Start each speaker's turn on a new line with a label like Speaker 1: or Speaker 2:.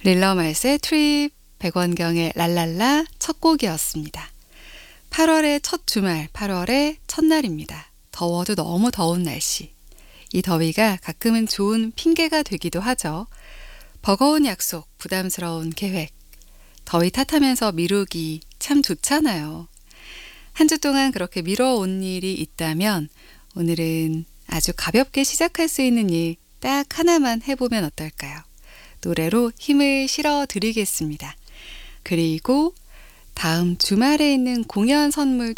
Speaker 1: 릴러말스의 트립, 백원경의 랄랄라 첫 곡이었습니다. 8월의 첫 주말, 8월의 첫날입니다. 더워도 너무 더운 날씨. 이 더위가 가끔은 좋은 핑계가 되기도 하죠. 버거운 약속, 부담스러운 계획. 더위 탓하면서 미루기 참 좋잖아요. 한 주 동안 그렇게 미뤄온 일이 있다면 오늘은 아주 가볍게 시작할 수 있는 일 딱 하나만 해보면 어떨까요? 노래로 힘을 실어드리겠습니다. 그리고 다음 주말에 있는 공연 선물도